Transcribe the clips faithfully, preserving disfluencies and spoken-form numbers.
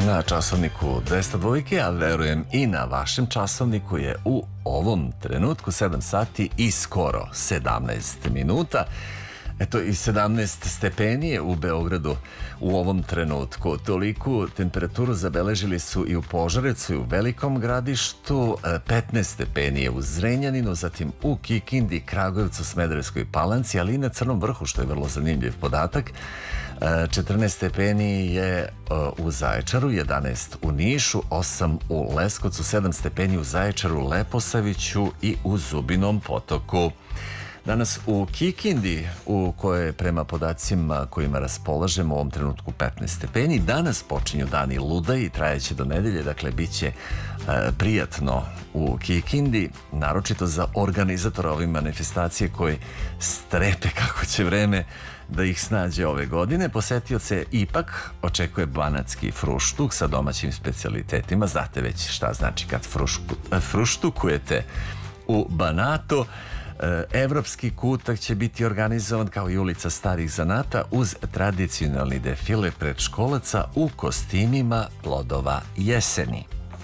Na časovniku dvesta dvojke, a verujem i na vašem časovniku, je u ovom trenutku sedam sati i skoro sedamnaest minuta. Eto, i sedamnaest stepeni je u Beogradu u ovom trenutku. Toliku temperaturu zabeležili su i u Požarevcu i u Velikom Gradištu, petnaest stepeni je u Zrenjaninu, zatim u Kikindi, Kragujevcu, Smederevskoj Palanci, ali i na Crnom Vrhu, što je vrlo zanimljiv podatak. četrnaest stepeni je u Zaječaru, jedanaest u Nišu, osam u Leskovcu, sedam stepeni u Zaječaru, Leposaviću i u Zubinom Potoku. Danas u Kikindi, u kojoj prema podacima kojima raspolažemo u ovom trenutku petnaest stepeni, danas počinju dani Ludaj i trajeće do nedelje, dakle bit će e, prijatno u Kikindi, naročito za organizatora ove manifestacije koji strepe kako će vreme da ih snađe ove godine. Posetioce ipak očekuje banatski fruštuk sa domaćim specijalitetima. Znate već šta znači kad frušku, fruštukujete u Banatu. Evropski kutak će biti organizovan kao i ulica starih zanata uz tradicionalni defile predškolaca u kostimima plodova jeseni.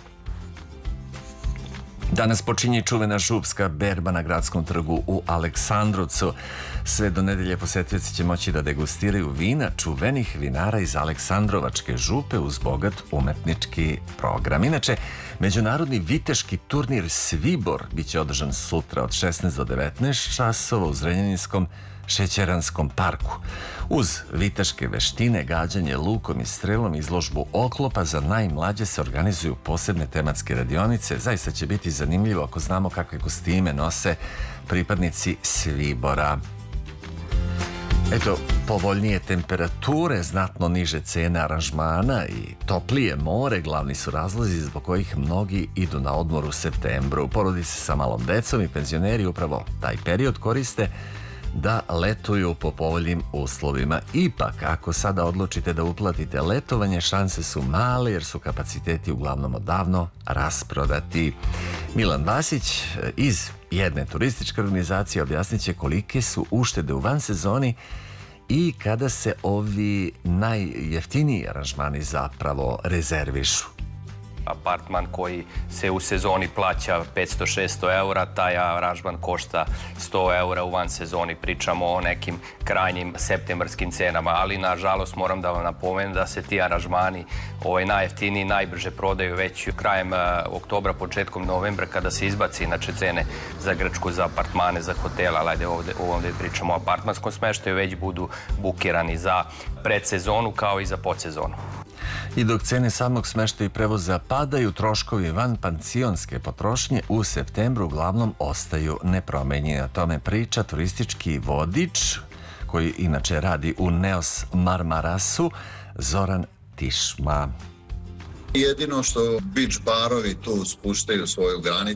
Danas počinje čuvena župska berba na Gradskom trgu u Aleksandrovcu. Sve do nedelje posetioci će moći da degustiraju vina čuvenih vinara iz Aleksandrovačke župe uz bogat umetnički program. Inače, međunarodni viteški turnir Svibor biće održan sutra od šesnaest do devetnaest časova u Zrenjaninskom šećeranskom parku. Uz viteške veštine, gađanje lukom i strelom, izložbu oklopa za najmlađe se organizuju posebne tematske radionice. Zaista će biti zanimljivo ako znamo kakve kostime nose pripadnici Svibora. Eto, povoljnije temperature, znatno niže cene aranžmana i toplije more glavni su razlozi zbog kojih mnogi idu na odmor u septembru. Porodice sa malom decom i penzioneri upravo taj period koriste da letuju po povoljnim uslovima. Ipak, ako sada odlučite da uplatite letovanje, šanse su male jer su kapaciteti uglavnom odavno rasprodati. Milan Vasić iz jedne turističke organizacije objasnit će kolike su uštede u van sezoni i kada se ovi najjeftiniji aranžmani zapravo rezervišu. Apartman koji se u sezoni plaća petsto do šesto eura, taj aranžman košta sto eura u van sezoni. Pričamo o nekim krajnjim septembarskim cenama, ali nažalost moram da vam napomenem da se ti aranžmani ovaj, najjeftiniji najbrže prodaju već krajem uh, oktobra, početkom novembra, kada se izbaci inače cene za Grčku, za apartmane, za hotela, ali ajde ovde, ovde pričamo o apartmanskom smeštaju, već budu bukirani za predsezonu kao i za podsezonu. I dok cene samog smeštaja i prevoza padaju, troškovi van pansionske potrošnje u septembru uglavnom ostaju nepromenjeni. O tome priča turistički vodič, koji inače radi u Neos Marmarasu, Zoran Tišma. Jedino što beach barovi tu spuštaju svoju granicu.